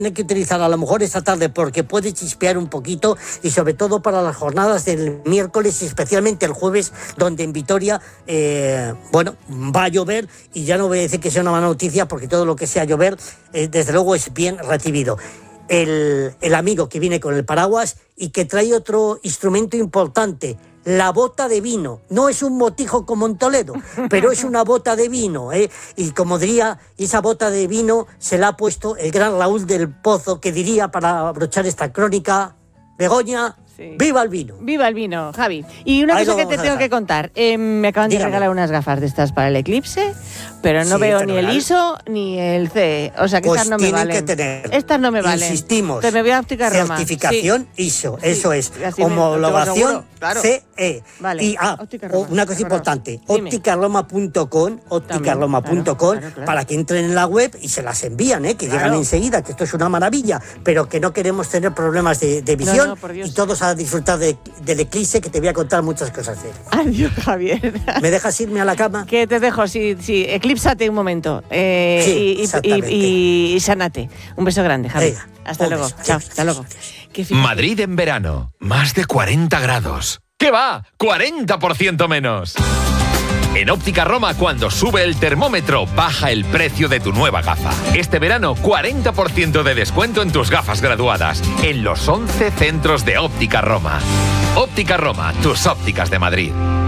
que utilizar a lo mejor esta tarde porque puede chispear un poquito y sobre todo para las jornadas del miércoles y especialmente el jueves, donde en Vitoria va a llover, y ya no voy a decir que sea una mala noticia porque todo lo que sea llover desde luego es bien recibido. El amigo que viene con el paraguas y que trae otro instrumento importante, la bota de vino. No es un motijo como en Toledo, pero es una bota de vino, y como diría, esa bota de vino se la ha puesto el gran Raúl del Pozo, que diría, para abrochar esta crónica, Begoña, sí. ¡Viva el vino! ¡Viva el vino, Javi! Y una cosa que te tengo que contar, me acaban de regalar unas gafas de estas para el eclipse, pero no veo ni el ISO ni el CE, o sea que pues estas no me valen. Que tener, estas no me valen. Insistimos, te me voy a Óptica Roma. Certificación ISO, eso es, homologación CE. Vale. Y una cosa importante, ópticaroma.com, para que entren en la web y se las envían, que llegan enseguida, que esto es una maravilla, pero que no queremos tener problemas de visión, y todos a disfrutar del eclipse, que te voy a contar muchas cosas de él. Adiós, Javier. ¿Me dejas irme a la cama? Que te dejo, sí, eclípsate un momento. Y sánate. Un beso grande, Javier. Hasta luego. Beso. Chao, hasta luego. Madrid en verano, más de 40 grados. ¿Qué va? ¡40% menos! En Óptica Roma, cuando sube el termómetro, baja el precio de tu nueva gafa. Este verano, 40% de descuento en tus gafas graduadas, en los 11 centros de Óptica Roma. Óptica Roma, tus ópticas de Madrid.